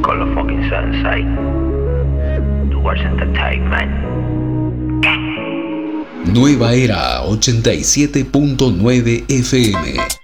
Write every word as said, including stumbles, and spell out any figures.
Con los fucking Sensei. Towards Entertainment. Nueva Era ochenta y siete punto nueve F M.